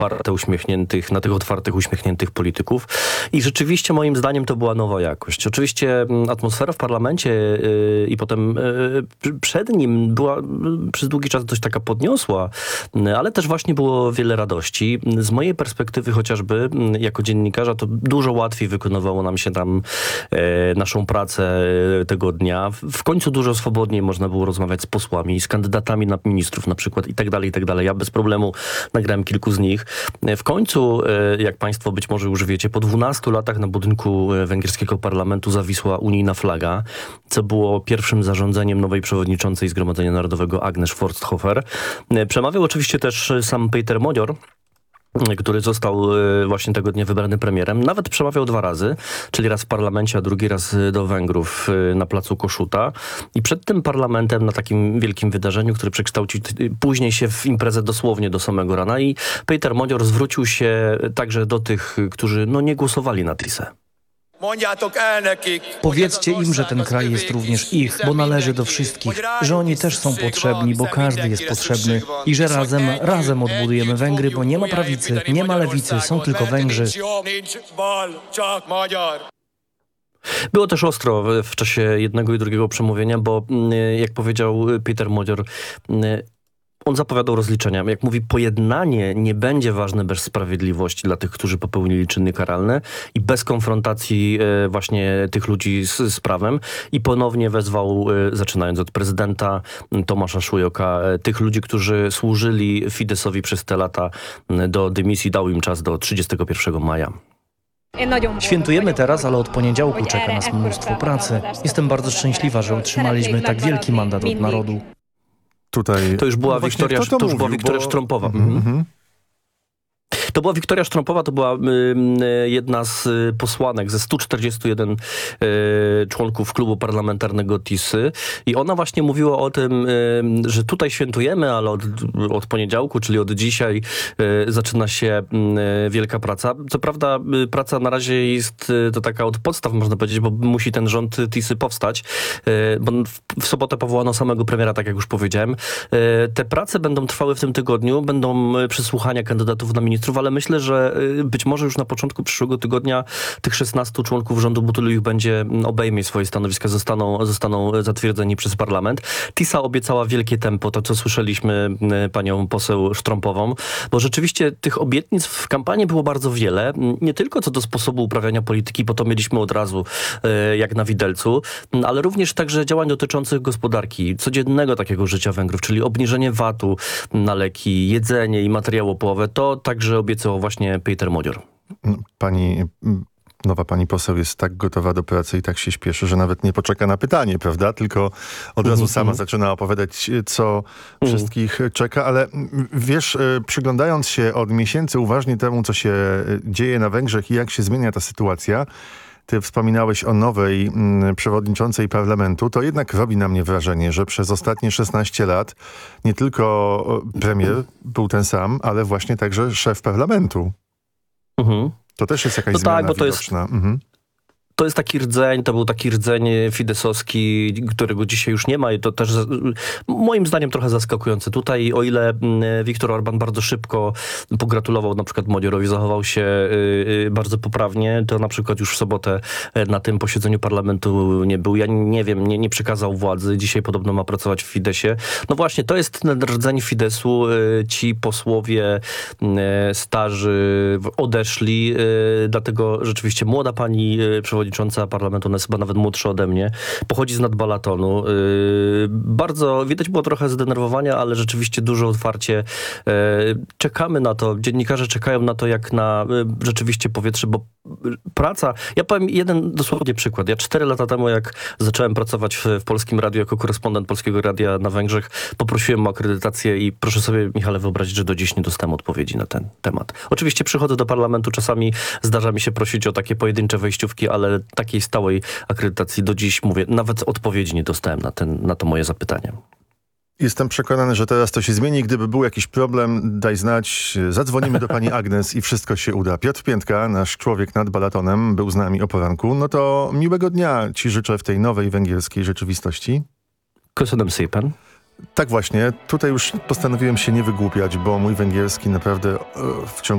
na tych otwartych, uśmiechniętych polityków. I rzeczywiście moim zdaniem to była nowa jakość. Oczywiście atmosfera w parlamencie i potem przed nim była przez długi czas dość taka podniosła, ale też właśnie było wiele radości. Z mojej perspektywy chociażby jako dziennikarza to dużo łatwiej wykonywało nam się tam naszą pracę tego dnia. W końcu dużo swobodniej można było rozmawiać z posłami, z kandydatami na ministrów na przykład i tak dalej, i tak dalej. Ja bez problemu nagrałem kilku z nich. W końcu, jak państwo być może już wiecie, po 12 latach na budynku węgierskiego parlamentu zawisła unijna flaga, co było pierwszym zarządzeniem nowej przewodniczącej Zgromadzenia Narodowego Agnes Forsthofer. Przemawiał oczywiście też sam Péter Magyar, który został właśnie tego dnia wybrany premierem. Nawet przemawiał 2 razy, czyli raz w parlamencie, a drugi raz do Węgrów na placu Kossuth. I przed tym parlamentem na takim wielkim wydarzeniu, który przekształcił później się w imprezę dosłownie do samego rana. I Péter Magyar zwrócił się także do tych, którzy nie głosowali na Tisę. Powiedzcie im, że ten kraj jest również ich, bo należy do wszystkich, że oni też są potrzebni, bo każdy jest potrzebny i że razem odbudujemy Węgry, bo nie ma prawicy, nie ma lewicy, są tylko Węgrzy. Było też ostro w czasie jednego i drugiego przemówienia, bo jak powiedział Péter Magyar, on zapowiadał rozliczenia. Jak mówi, pojednanie nie będzie ważne bez sprawiedliwości dla tych, którzy popełnili czyny karalne i bez konfrontacji właśnie tych ludzi z prawem. I ponownie wezwał, zaczynając od prezydenta Tomasza Szujoka, tych ludzi, którzy służyli Fideszowi przez te lata do dymisji, dał im czas do 31 maja. Świętujemy teraz, ale od poniedziałku czeka nas mnóstwo pracy. Jestem bardzo szczęśliwa, że otrzymaliśmy tak wielki mandat od narodu. Tutaj... To już była Wiktoria Sztrompowa. To była Wiktoria Sztrompowa, to była jedna z posłanek ze 141 członków klubu parlamentarnego Tisy i ona właśnie mówiła o tym, że tutaj świętujemy, ale od poniedziałku, czyli od dzisiaj zaczyna się wielka praca. Co prawda praca na razie jest to taka od podstaw, można powiedzieć, bo musi ten rząd Tisy powstać, bo w sobotę powołano samego premiera, tak jak już powiedziałem. Te prace będą trwały w tym tygodniu, będą przesłuchania kandydatów na ministrów, ale myślę, że być może już na początku przyszłego tygodnia tych 16 członków rządu, bo tylu ich będzie, obejmie swoje stanowiska, zostaną zatwierdzeni przez parlament. Tisa obiecała wielkie tempo, to co słyszeliśmy panią poseł Sztrompową, bo rzeczywiście tych obietnic w kampanii było bardzo wiele, nie tylko co do sposobu uprawiania polityki, bo to mieliśmy od razu jak na widelcu, ale również także działań dotyczących gospodarki, codziennego takiego życia Węgrów, czyli obniżenie VAT-u na leki, jedzenie i materiały połowowe. To także obiecywał właśnie Péter Magyar. Nowa pani poseł jest tak gotowa do pracy i tak się śpieszy, że nawet nie poczeka na pytanie, prawda? Tylko od razu sama zaczyna opowiadać, co wszystkich czeka. Ale wiesz, przyglądając się od miesięcy uważnie temu, co się dzieje na Węgrzech i jak się zmienia ta sytuacja, ty wspominałeś o nowej przewodniczącej parlamentu, to jednak robi na mnie wrażenie, że przez ostatnie 16 lat nie tylko premier był ten sam, ale właśnie także szef parlamentu. To też jest jakaś zmiana widoczna. To jest taki rdzeń, to był taki rdzeń fideszowski, którego dzisiaj już nie ma i to też moim zdaniem trochę zaskakujące. Tutaj o ile Viktor Orbán bardzo szybko pogratulował na przykład Magyarowi, zachował się bardzo poprawnie, to na przykład już w sobotę na tym posiedzeniu parlamentu nie był. Ja nie wiem, nie przekazał władzy. Dzisiaj podobno ma pracować w Fideszie. No właśnie, to jest ten rdzeń Fideszu. Ci posłowie starzy odeszli, dlatego rzeczywiście młoda pani przewodnicząca parlamentu, ona jest chyba nawet młodsza ode mnie, pochodzi z Nadbalatonu. Bardzo widać było trochę zdenerwowania, ale rzeczywiście dużo otwarcie. Czekamy na to, dziennikarze czekają na to jak na rzeczywiście powietrze, bo praca... Ja powiem jeden dosłownie przykład. Ja 4 lata temu, jak zacząłem pracować w Polskim Radiu jako korespondent Polskiego Radia na Węgrzech, poprosiłem o akredytację i proszę sobie, Michale, wyobrazić, że do dziś nie dostałem odpowiedzi na ten temat. Oczywiście przychodzę do parlamentu, czasami zdarza mi się prosić o takie pojedyncze wejściówki, ale takiej stałej akredytacji do dziś, mówię, nawet odpowiedzi nie dostałem na to moje zapytanie. Jestem przekonany, że teraz to się zmieni. Gdyby był jakiś problem, daj znać. Zadzwonimy do pani Agnes i wszystko się uda. Piotr Piętka, nasz człowiek nad balatonem, był z nami o poranku. No to miłego dnia ci życzę w tej nowej węgierskiej rzeczywistości. Köszönöm szépen. Tak właśnie. Tutaj już postanowiłem się nie wygłupiać, bo mój węgierski naprawdę w ciągu